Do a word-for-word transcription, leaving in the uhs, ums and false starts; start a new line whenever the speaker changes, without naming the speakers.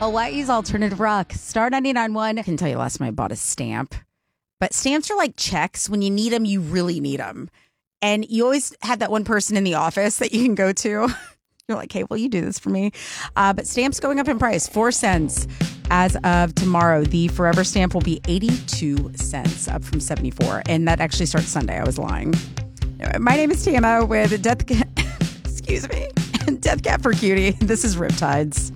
Hawaii's alternative rock. Star ninety-nine point one. I can tell you last time I bought a stamp. But stamps are like checks. When you need them, you really need them. And you always have that one person in the office that you can go to. You're like, hey, will you do this for me? Uh, but stamps going up in price. Four cents as of tomorrow. The Forever stamp will be eighty-two cents, up from seventy-four. And that actually starts Sunday. I was lying. My name is Tama with Death... Excuse me. Death Cat for Cutie. This is Riptides.